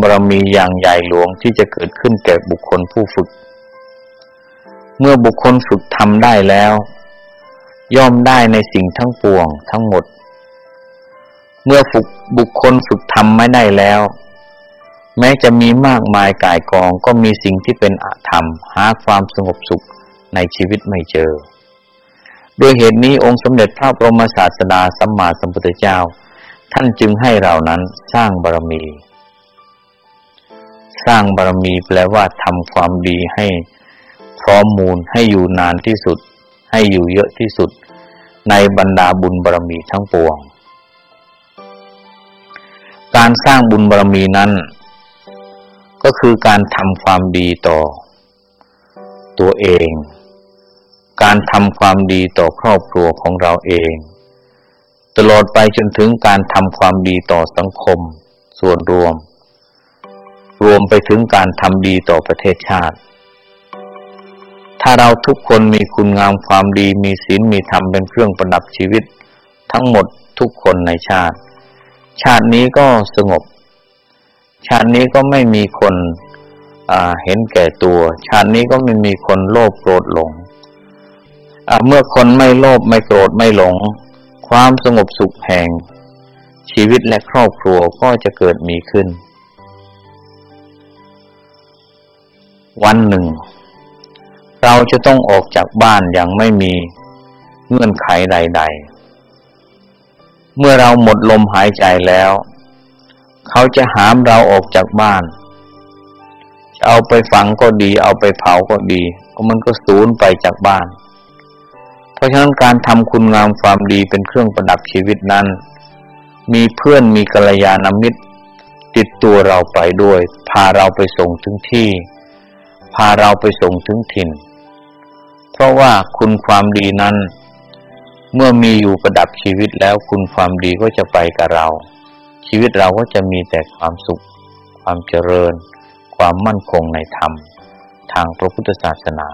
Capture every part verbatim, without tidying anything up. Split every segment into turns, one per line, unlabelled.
ารมีอย่างใหญ่หลวงที่จะเกิดขึ้นแก่บุคคลผู้ฝึกเมื่อบุคคลฝึกทำได้แล้วย่อมได้ในสิ่งทั้งปวงทั้งหมดเมื่อฝึกบุคคลฝึกทำไม่ได้แล้วแม้จะมีมากมายก่ายกองก็มีสิ่งที่เป็นอธรรมหาความสงบสุขในชีวิตไม่เจอด้วยเหตุนี้องค์สมเด็จพระบรมศาสดาสัมมาสัมพุทธเจ้าท่านจึงให้เรานั้นสร้างบารมีสร้างบารมีแปลว่าทำความดีให้พร้อมมูลให้อยู่นานที่สุดให้อยู่เยอะที่สุดในบรรดาบุญบารมีทั้งปวงการสร้างบุญบารมีนั้นก็คือการทำความดีต่อตัวเองการทำความดีต่อครอบครัวของเราเองตลอดไปจนถึงการทำความดีต่อสังคมส่วนรวมรวมไปถึงการทำดีต่อประเทศชาติถ้าเราทุกคนมีคุณงามความดีมีศีลมีธรรมเป็นเครื่องประดับชีวิตทั้งหมดทุกคนในชาติชาตินี้ก็สงบชาตินี้ก็ไม่มีคนอ่าเห็นแก่ตัวชาตินี้ก็ไม่มีคนโลภโกรธหลงอ่าเมื่อคนไม่โลภไม่โกรธไม่หลงความสงบสุขแห่งชีวิตและครอบครัวก็จะเกิดมีขึ้นวันหนึ่งเราจะต้องออกจากบ้านอย่างไม่มีเงื่อนไขใดๆเมื่อเราหมดลมหายใจแล้วเขาจะหามเราออกจากบ้านจะเอาไปฝังก็ดีเอาไปเผาก็ดีก็มันก็สูญไปจากบ้านเพราะฉะนั้นการทำคุณงามความดีเป็นเครื่องประดับชีวิตนั้นมีเพื่อนมีกัลยาณมิตรติดตัวเราไปด้วยพาเราไปส่งถึงที่พาเราไปส่งถึงถิ่นเพราะว่าคุณความดีนั้นเมื่อมีอยู่ประดับชีวิตแล้วคุณความดีก็จะไปกับเราชีวิตเราก็จะมีแต่ความสุขความเจริญความมั่นคงในธรรมทางพระพุทธศาสนา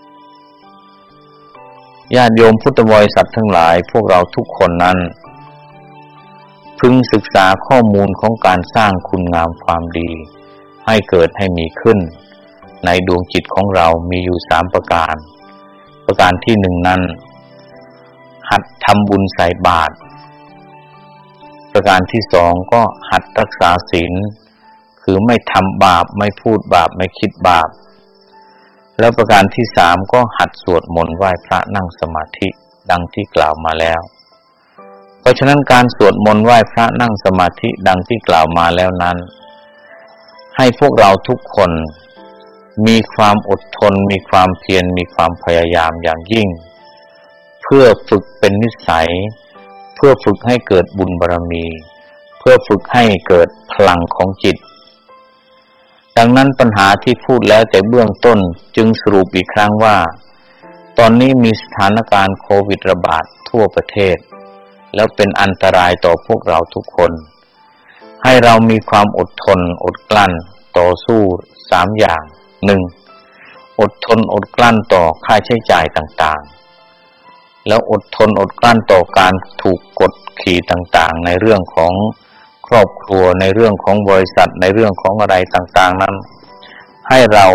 ญาติโยมพุทธบริษัททั้งหลายพวกเราทุกคนนั้นพึงศึกษาข้อมูลของการสร้างคุณงามความดีให้เกิดให้มีขึ้นในดวงจิตของเรามีอยู่สามประการประการที่หนึ่งนั้นหัดทำบุญใส่บาตรประการที่สองก็หัดรักษาศีลคือไม่ทำบาปไม่พูดบาปไม่คิดบาปแล้วประการที่สามก็หัดสวดมนต์ไหว้พระนั่งสมาธิดังที่กล่าวมาแล้วเพราะฉะนั้นการสวดมนต์ไหว้พระนั่งสมาธิดังที่กล่าวมาแล้วนั้นให้พวกเราทุกคนมีความอดทนมีความเพียรมีความพยายามอย่างยิ่งเพื่อฝึกเป็นนิสัยเพื่อฝึกให้เกิดบุญบารมีเพื่อฝึกให้เกิดพลังของจิตดังนั้นปัญหาที่พูดแล้วแต่เบื้องต้นจึงสรุปอีกครั้งว่าตอนนี้มีสถานการณ์โควิดระบาดทั่วประเทศแล้วเป็นอันตรายต่อพวกเราทุกคนให้เรามีความอดทนอดกลั้นต่อสู้สามอย่างหนึ่งอดทนอดกลั้นต่อค่าใช้จ่ายต่างๆแล้วอดทนอดกลั้นต่อการถูกกดขี่ต่างๆในเรื่องของครอบครัวในเรื่องของบริษัทในเรื่องของอะไรต่างๆนั้นให้เรา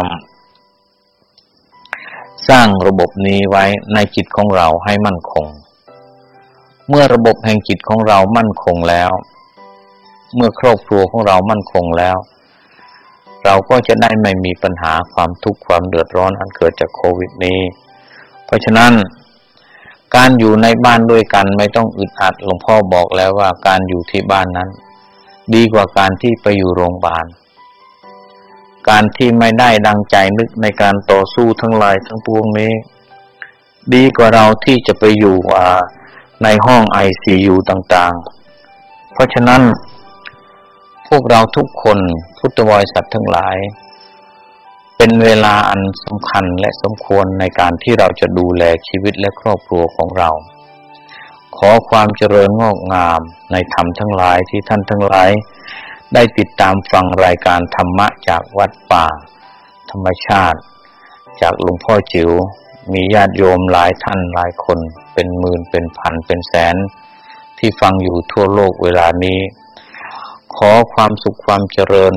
สร้างระบบนี้ไว้ในจิตของเราให้มั่นคงเมื่อระบบแห่งจิตของเรามั่นคงแล้วเมื่อครอบครัวของเรามั่นคงแล้วเราก็จะได้ไม่มีปัญหาความทุกข์ความเดือดร้อนอันเกิดจากโควิดนี้เพราะฉะนั้นการอยู่ในบ้านด้วยกันไม่ต้องอึดอัดหลวงพ่อบอกแล้วว่าการอยู่ที่บ้านนั้นดีกว่าการที่ไปอยู่โรงพยาบาลการที่ไม่ได้ดังใจนึกในการต่อสู้ทั้งหลายทั้งปวงนี้ดีกว่าเราที่จะไปอยู่ในห้อง ไอ ซี ยู ต่างๆเพราะฉะนั้นพวกเราทุกคนพุทธบริษัททั้งหลายเป็นเวลาอันสำคัญและสมควรในการที่เราจะดูแลชีวิตและครอบครัวของเราขอความเจริญงอกงามในธรรมทั้งหลายที่ท่านทั้งหลายได้ติดตามฟังรายการธรรมะจากวัดป่าธรรมชาติจากหลวงพ่อจิ๋วมีญาติโยมหลายท่านหลายคนเป็นหมื่นเป็นพันเป็นแสนที่ฟังอยู่ทั่วโลกเวลานี้ขอความสุขความเจริญ